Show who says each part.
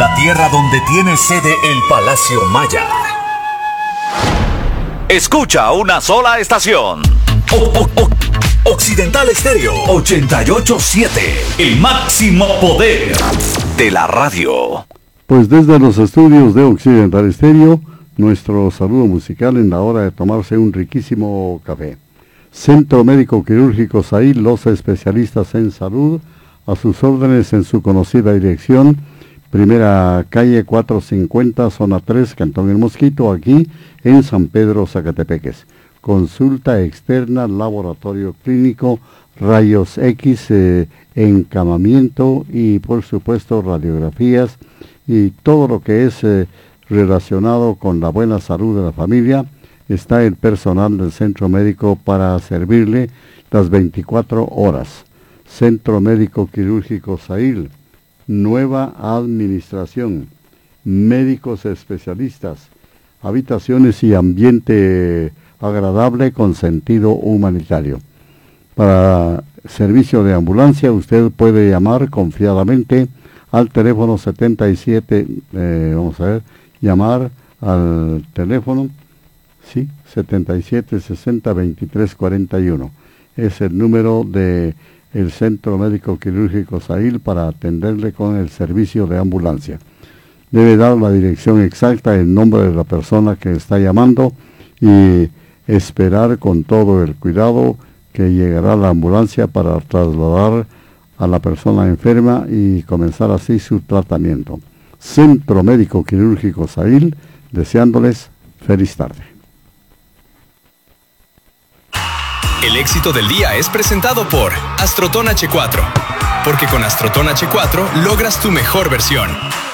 Speaker 1: la tierra donde tiene sede el Palacio Maya. Escucha una sola estación. Occidental Estéreo 88.7. El máximo poder de la radio.
Speaker 2: Pues desde los estudios de Occidental Estéreo, nuestro saludo musical en la hora de tomarse un riquísimo café. Centro Médico Quirúrgico Zahil, los especialistas en salud, a sus órdenes en su conocida dirección, primera calle 450, zona 3, Cantón El Mosquito, aquí en San Pedro, Zacatepeques. Consulta externa, laboratorio clínico, rayos X, encamamiento y por supuesto radiografías y todo lo que es relacionado con la buena salud de la familia. Está el personal del centro médico para servirle las 24 horas. Centro Médico Quirúrgico Zahil, nueva administración, médicos especialistas, habitaciones y ambiente agradable con sentido humanitario. Para servicio de ambulancia usted puede llamar confiadamente al teléfono 77, llamar al teléfono, sí, 77 60 23 41. Es el número de el Centro Médico Quirúrgico Zahil para atenderle con el servicio de ambulancia. Debe dar la dirección exacta, el nombre de la persona que está llamando y esperar con todo el cuidado que llegará la ambulancia para trasladar a la persona enferma y comenzar así su tratamiento. Centro Médico Quirúrgico Zahil, deseándoles feliz tarde.
Speaker 3: El éxito del día es presentado por Astroton H4, porque con Astroton H4 logras tu mejor versión.